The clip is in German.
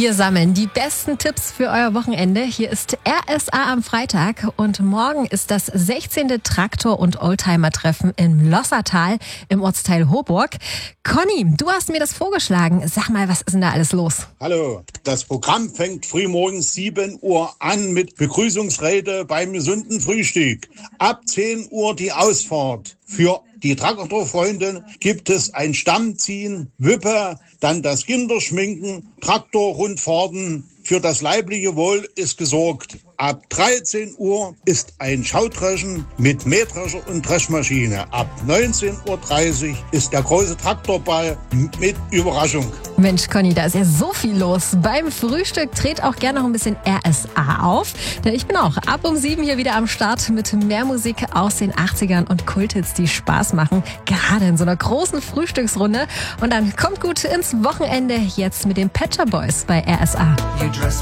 Wir sammeln die besten Tipps für euer Wochenende. Hier ist RSA am Freitag und morgen ist das 16. Traktor- und Oldtimer-Treffen im Lossertal im Ortsteil Hoburg. Conny, du hast mir das vorgeschlagen. Sag mal, was ist denn da alles los? Hallo, das Programm fängt frühmorgens 7 Uhr an mit Begrüßungsrede beim gesunden Frühstück. Ab 10 Uhr die Ausfahrt. Für die Traktorfreunde gibt es ein Stammziehen, Wippe, dann das Kinderschminken, Traktorrundfahrten. Für das leibliche Wohl ist gesorgt. Ab 13 Uhr ist ein Schaudreschen mit Mähdrescher und Dreschmaschine. Ab 19.30 Uhr ist der große Traktorball mit Überraschung. Mensch, Conny, da ist ja so viel los. Beim Frühstück dreht auch gerne noch ein bisschen RSA auf. Denn ich bin auch ab um 7 hier wieder am Start mit mehr Musik aus den 80ern und Kulthits, die Spaß machen. Gerade in so einer großen Frühstücksrunde. Und dann kommt gut ins Wochenende jetzt mit den Pet Shop Boys bei RSA. You dress